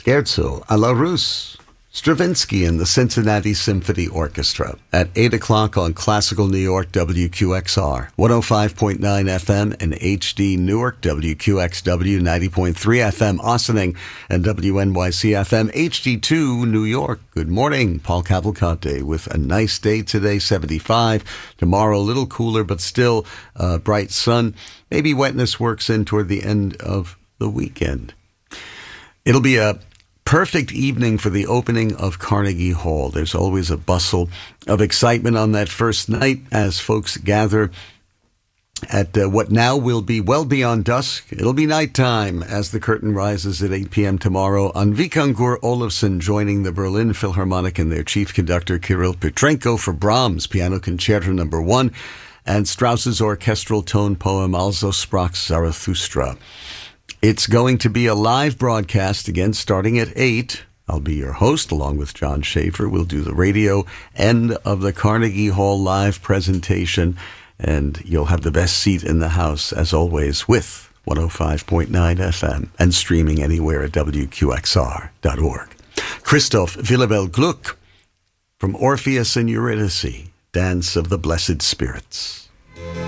Scherzo alla Russe, Stravinsky and the Cincinnati Symphony Orchestra at 8 o'clock on Classical New York WQXR, 105.9 FM and HD Newark, WQXW 90.3 FM Ossining, and WNYC FM HD2 New York. Good morning. Paul Cavalcante with a nice day today, 75. Tomorrow, a little cooler, but still bright sun. Maybe wetness works in toward the end of the weekend. It'll be a perfect evening for the opening of Carnegie Hall. There's always a bustle of excitement on that first night as folks gather at what now will be well beyond dusk. It'll be nighttime as the curtain rises at 8 p.m. tomorrow on Vikangur Olofsson joining the Berlin Philharmonic and their chief conductor Kirill Petrenko for Brahms Piano Concerto No. 1 and Strauss's orchestral tone poem Also sprach Zarathustra. It's going to be a live broadcast, again, starting at 8. I'll be your host, along with John Schaefer. We'll do the radio end of the Carnegie Hall live presentation, and you'll have the best seat in the house, as always, with 105.9 FM and streaming anywhere at WQXR.org. Christoph Willibald Gluck from Orpheus and Eurydice, Dance of the Blessed Spirits.